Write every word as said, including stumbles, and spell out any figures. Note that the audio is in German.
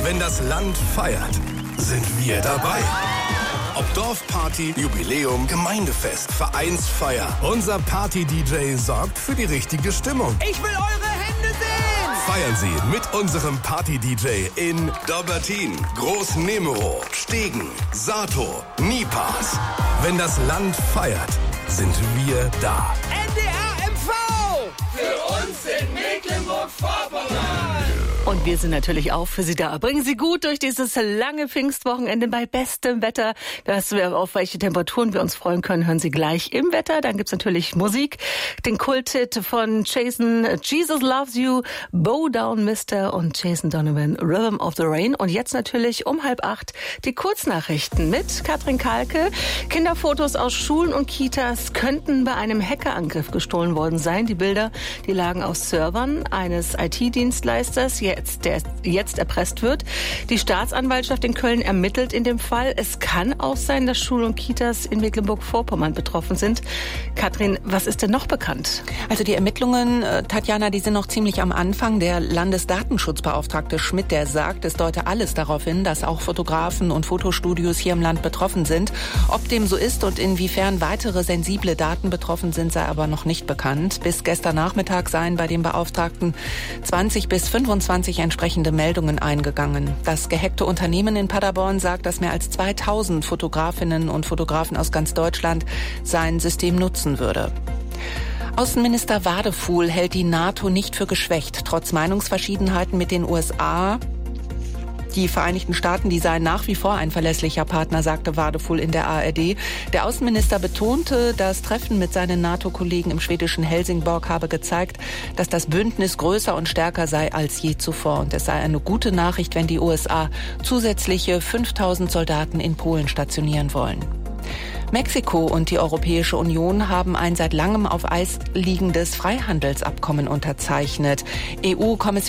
Wenn das Land feiert, sind wir dabei. Ob Dorfparty, Jubiläum, Gemeindefest, Vereinsfeier. Unser Party-D J sorgt für die richtige Stimmung. Ich will eure Hände sehen! Feiern Sie mit unserem Party-D J in Dobbertin, Groß-Nemero, Stegen, Sato, Nipas. Wenn das Land feiert, sind wir da. N D R M V! Für uns in Mecklenburg-Vorpommern! Und wir sind natürlich auch für Sie da. Bringen Sie gut durch dieses lange Pfingstwochenende bei bestem Wetter. Das wir auf welche Temperaturen wir uns freuen können, hören Sie gleich im Wetter. Dann gibt's natürlich Musik, den Kulthit von Jason, Jesus Loves You, Bow Down Mister und Jason Donovan, Rhythm of the Rain. Und jetzt natürlich um halb acht die Kurznachrichten mit Katrin Kalke. Kinderfotos aus Schulen und Kitas könnten bei einem Hackerangriff gestohlen worden sein. Die Bilder, die lagen aus Servern eines I T-Dienstleisters, Jetzt, der jetzt erpresst wird. Die Staatsanwaltschaft in Köln ermittelt in dem Fall. Es kann auch sein, dass Schulen und Kitas in Mecklenburg-Vorpommern betroffen sind. Katrin, was ist denn noch bekannt? Also die Ermittlungen, äh, Tatjana, die sind noch ziemlich am Anfang. Der Landesdatenschutzbeauftragte Schmidt, der sagt, es deute alles darauf hin, dass auch Fotografen und Fotostudios hier im Land betroffen sind. Ob dem so ist und inwiefern weitere sensible Daten betroffen sind, sei aber noch nicht bekannt. Bis gestern Nachmittag seien bei dem Beauftragten zwanzig bis fünfundzwanzig entsprechende Meldungen eingegangen. Das gehackte Unternehmen in Paderborn sagt, dass mehr als zweitausend Fotografinnen und Fotografen aus ganz Deutschland sein System nutzen würde. Außenminister Wadefuhl hält die NATO nicht für geschwächt. Trotz Meinungsverschiedenheiten mit den U S A, die Vereinigten Staaten, die seien nach wie vor ein verlässlicher Partner, sagte Wadefuhl in der A R D. Der Außenminister betonte, das Treffen mit seinen NATO-Kollegen im schwedischen Helsingborg habe gezeigt, dass das Bündnis größer und stärker sei als je zuvor. Und es sei eine gute Nachricht, wenn die U S A zusätzliche fünftausend Soldaten in Polen stationieren wollen. Mexiko und die Europäische Union haben ein seit langem auf Eis liegendes Freihandelsabkommen unterzeichnet. E U-Kommission